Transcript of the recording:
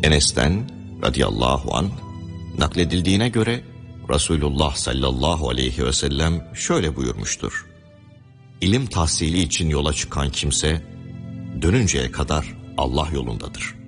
Enes'ten radıyallahu anh nakledildiğine göre Resulullah sallallahu aleyhi ve sellem şöyle buyurmuştur: İlim tahsili için yola çıkan kimse dönünceye kadar Allah yolundadır.